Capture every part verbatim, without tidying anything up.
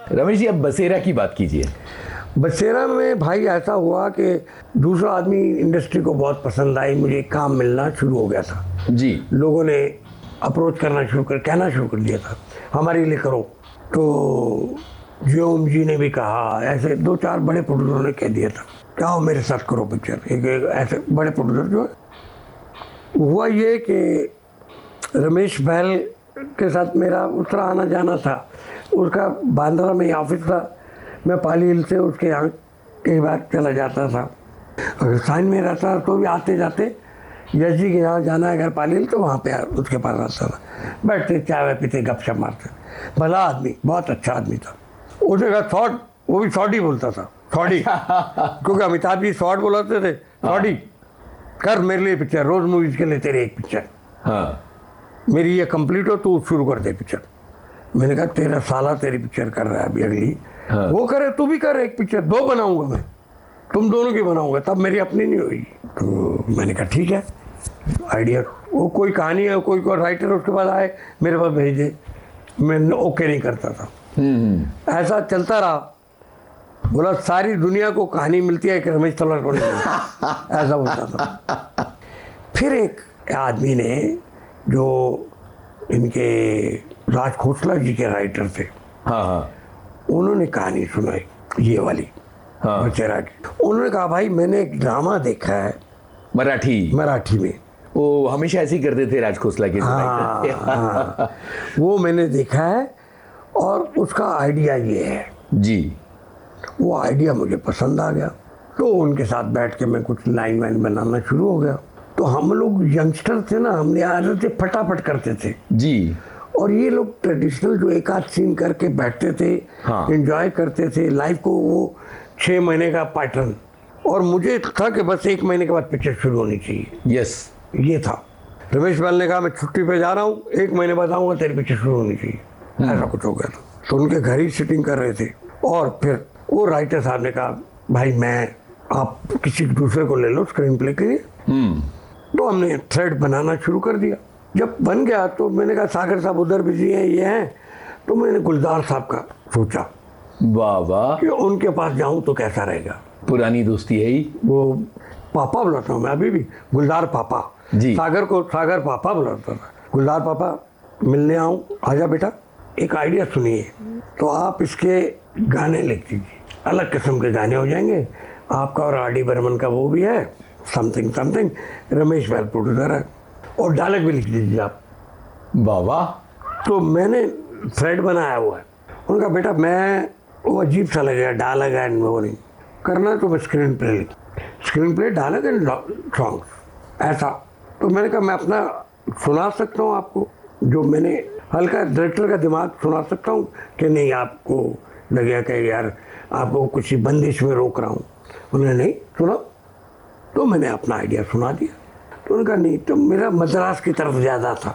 रमेश जी, अब बसेरा की बात कीजिए। बसेरा में भाई ऐसा हुआ कि दूसरा आदमी इंडस्ट्री को बहुत पसंद आई, मुझे काम मिलना शुरू हो गया था जी। लोगों ने अप्रोच करना शुरू कर कहना शुरू कर दिया था हमारे लिए करो। तो जियोम जी ने भी कहा, ऐसे दो चार बड़े प्रोड्यूसरों ने कह दिया था क्या हो मेरे साथ करो पिक्चर। एक, एक ऐसे बड़े प्रोड्यूसर जो है। हुआ ये कि रमेश बहल के साथ मेरा उस तरह आना जाना था। उसका बांद्रा में ऑफिस था, मैं पाली हिल से उसके यहाँ कई बार चला जाता था। अगर साइन में रहता तो भी आते जाते यश जी के यहाँ जाना है अगर पाली हिल तो वहाँ पे उसके पास रहता था, बैठते चाय वाय पीते गपशप मारते। भला आदमी, बहुत अच्छा आदमी था। उसने कहा शॉर्ट, वो भी शॉर्ट ही बोलता था, शॉर्ट क्योंकि अमिताभ जी शॉर्ट बोलाते थे। शॉर्ट कर मेरे लिए पिक्चर, रोज मूवीज के लिए तेरे एक पिक्चर, हाँ मेरी ये कंप्लीट हो तो शुरू कर दे पिक्चर। मैंने कहा तेरा साला तेरी पिक्चर कर रहा है अभी अगली, हाँ। वो करे तू भी कर एक पिक्चर, दो बनाऊंगा मैं, तुम दोनों की बनाऊंगा, तब मेरी अपनी नहीं होगी। तो मैंने कहा ठीक है आइडिया। वो कोई कहानी है, कोई कोई राइटर उसके पास आए मेरे पास भेज दे, मैं ओके नहीं करता था। ऐसा चलता रहा। बोला सारी दुनिया को कहानी मिलती है कि रमेश तलवार को नहीं मिलती। ऐसा बोलता था। फिर एक आदमी ने जो इनके राज खोसला जी के राइटर थे, हाँ हाँ, उन्होंने कहानी सुनाई ये वाली, हाँ, बसेरा की। उन्होंने कहा भाई मैंने एक ड्रामा देखा है मराठी मराठी में, वो हमेशा ऐसे ही करते थे राज खोसला के। हाँ, हाँ, वो मैंने देखा है और उसका आइडिया ये है जी। वो आइडिया मुझे पसंद आ गया। तो उनके साथ बैठ के मैं कुछ लाइन वाइन बनाना शुरू हो गया। तो हम लोग यंगस्टर थे ना, हमने आदत से फटाफट करते थे जी। और ये लोग ट्रेडिशनल जो एक आध सीन करके बैठते थे, हाँ, एंजॉय करते थे लाइफ को। वो छः महीने का पैटर्न, और मुझे था कि बस एक महीने के बाद पिक्चर शुरू होनी चाहिए। यस, ये था। रमेश बहल ने कहा मैं छुट्टी पे जा रहा हूँ, एक महीने बाद आऊँगा, तेरी पिक्चर शुरू होनी चाहिए। ऐसा कुछ हो गया था। तो उनके घर ही सिटिंग कर रहे थे और फिर वो राइटर साहब ने कहा भाई मैं आप किसी दूसरे को ले लो स्क्रीन प्ले के लिए। तो हमने थ्रेड बनाना शुरू कर दिया। जब बन गया तो मैंने कहा सागर साहब उधर बिजी हैं, ये हैं। तो मैंने गुलजार साहब का सोचा, वाह वाह, कि उनके पास जाऊं तो कैसा रहेगा। पुरानी दोस्ती है ही। वो पापा बुलाता हूँ मैं अभी भी, गुलजार पापा जी। सागर को सागर पापा बुलाता था। गुलजार पापा मिलने आऊँ, आजा बेटा एक आइडिया सुनिए, तो आप इसके गाने लिख दीजिए, अलग किस्म के गाने हो जाएंगे आपका और आर डी बर्मन का वो भी है, समथिंग समथिंग, रमेश बहल प्रोड्यूसर है, और डायलॉग भी लिख दीजिए आप। बाबा, तो मैंने थ्रेड बनाया हुआ है। उनका बेटा मैं वो अजीब सा लगेगा डायलॉग एंड वो नहीं करना, तो मैं स्क्रीन प्ले लिख screen play dialogue and songs ऐसा। तो मैंने कहा मैं अपना सुना सकता हूँ आपको, जो मैंने हल्का डायरेक्टर का दिमाग सुना सकता हूँ कि नहीं आपको लगेगा कि यार आपको कुछ बंदिश में रोक रहा हूँ। उन्होंने नहीं सुना, तो मैंने अपना आइडिया सुना दिया। तो उनका नहीं, तो मेरा मद्रास की तरफ ज़्यादा था,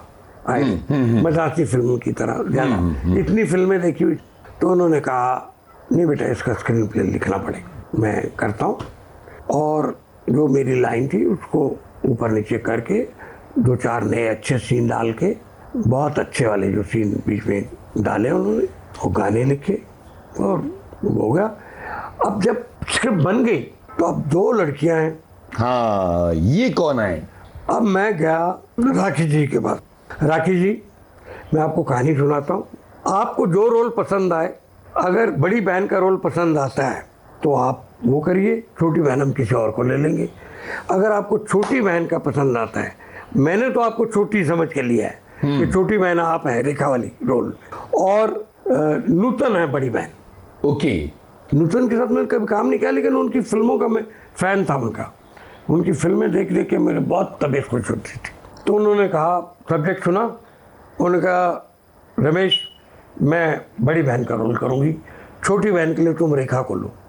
मद्रासी फिल्म की तरह ज़्यादा, इतनी फिल्में देखी हुई। तो उन्होंने कहा नहीं बेटा इसका स्क्रीन प्ले लिखना पड़ेगा, मैं करता हूँ। और जो मेरी लाइन थी उसको ऊपर नीचे करके दो चार नए अच्छे सीन डाल के, बहुत अच्छे वाले जो सीन बीच में डाले उन्होंने, वो गाने लिखे और हो गया। अब जब स्क्रिप्ट बन गई तो अब दो लड़कियां हैं। हाँ, ये कौन है? अब मैं गया राखी जी के पास। राखी जी मैं आपको कहानी सुनाता हूँ, आपको जो रोल पसंद आए, अगर बड़ी बहन का रोल पसंद आता है तो आप वो करिए, छोटी बहन हम किसी और को ले लेंगे। अगर आपको छोटी बहन का पसंद आता है, मैंने तो आपको छोटी समझ के लिया है कि छोटी बहन आप है रेखा वाली रोल, और नूतन है बड़ी बहन। ओके, नूतन के साथ मैंने कभी काम नहीं किया, लेकिन उनकी फिल्मों का मैं फैन था उनका, उनकी फिल्में देख देख के मेरे बहुत तबीयत खुश होती थी। तो उन्होंने कहा सब्जेक्ट सुना, उन्होंने कहा रमेश मैं बड़ी बहन का रोल करूँगी, छोटी बहन के लिए तुम रेखा को लो।